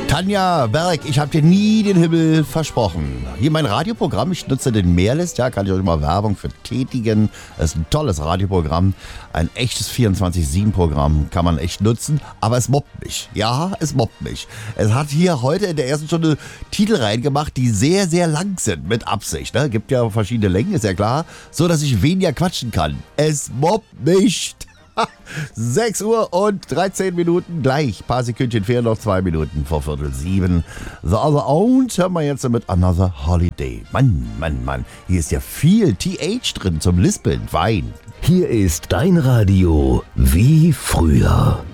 Tanja Berg, ich habe dir nie den Himmel versprochen. Hier mein Radioprogramm, ich nutze den Mehrlist, ja, kann ich euch mal Werbung für tätigen. Es ist ein tolles Radioprogramm, ein echtes 24/7-Programm, kann man echt nutzen, aber es mobbt mich. Ja, es mobbt mich. Es hat hier heute in der ersten Stunde Titel reingemacht, die sehr, sehr lang sind, mit Absicht. Ne? Gibt ja verschiedene Längen, ist ja klar, so dass ich weniger quatschen kann. Es mobbt mich. 6 Uhr und 13 Minuten gleich. Ein paar Sekündchen fehlen noch, 2 Minuten vor 6:45. The Other Owned hören wir jetzt mit Another Holiday. Mann. Hier ist ja viel TH drin zum Lispeln. Wein. Hier ist dein Radio wie früher.